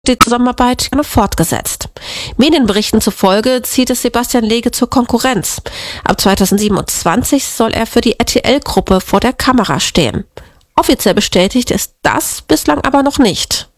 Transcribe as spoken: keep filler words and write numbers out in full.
die Zusammenarbeit gerne fortgesetzt. Medienberichten zufolge zieht es Sebastian Lege zur Konkurrenz. Ab zweitausendsiebenundzwanzig soll er für die R T L-Gruppe vor der Kamera stehen. Offiziell bestätigt ist das bislang aber noch nicht.